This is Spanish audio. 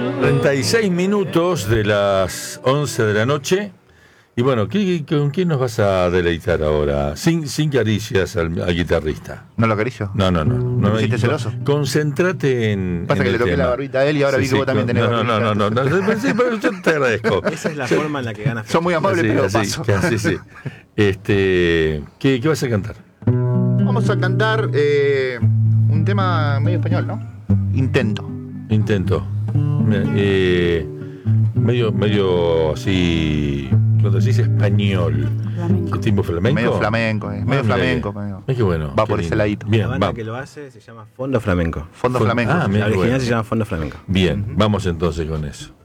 36 minutos de las 11 de la noche. Y bueno, ¿con quién nos vas a deleitar ahora? Sin caricias al guitarrista. ¿No lo acaricio? No. ¿Me hiciste celoso? Concéntrate en. Pasa que le toqué la barbita a él y ahora vi que vos también tenés barbita. No. Sí, pero yo te agradezco. Esa es la forma en la que ganas. Son muy amables, pero paso. Sí. ¿Qué vas a cantar? Vamos a cantar un tema medio español, ¿no? Intento. Medio así. Cuando se dice español, ¿qué tipo flamenco? Medio flamenco, medio flamenco. Es que bueno. Va por ese ladito. Bien, la banda que lo hace se llama Fondo Flamenco. Fondo Flamenco. La original se llama Fondo Flamenco. Bien, vamos entonces con eso.